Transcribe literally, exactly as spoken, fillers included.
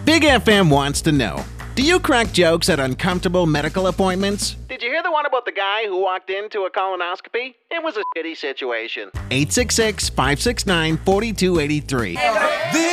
Big F M wants to know, do you crack jokes at uncomfortable medical appointments? Did you hear the one about the guy who walked into a colonoscopy? It was a shitty situation. eight six six, five six nine, four two eight three.